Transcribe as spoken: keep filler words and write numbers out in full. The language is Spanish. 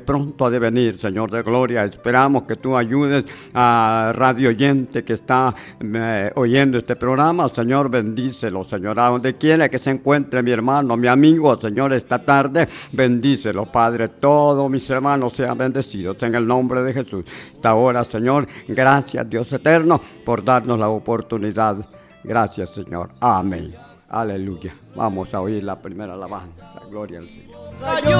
pronto ha de venir, Señor de gloria. Esperamos que tú ayudes a radio oyente que está eh, oyendo este programa. Señor, bendícelo, Señor, a donde quiera que se encuentre mi hermano, mi amigo, Señor, esta tarde, bendícelo, Padre. Todos mis hermanos sean bendecidos en el nombre de Jesús. Esta hora, Señor, gracias, Dios eterno, por darnos la oportunidad. Gracias, Señor. Amén. Aleluya. Vamos a oír la primera alabanza. Gloria al Señor.